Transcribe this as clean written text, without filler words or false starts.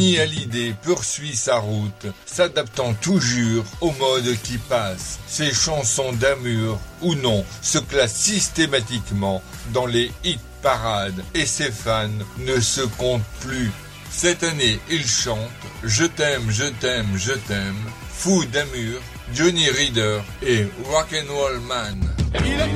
Johnny Hallyday poursuit sa route, s'adaptant toujours au mode qui passe. Ses chansons d'amour ou non se classent systématiquement dans les hit parades et ses fans ne se comptent plus. Cette année, il chante « Je t'aime, je t'aime, je t'aime », Fou d'amour, Johnny Reader et Rock'n'Roll Man.